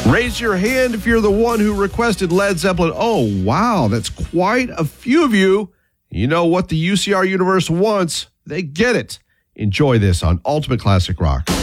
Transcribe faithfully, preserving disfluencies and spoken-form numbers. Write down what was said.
Raise your hand if you're the one who requested Led Zeppelin. Oh, wow, that's quite a few of you. You know what the U C R universe wants. They get it. Enjoy this on Ultimate Classic Rock.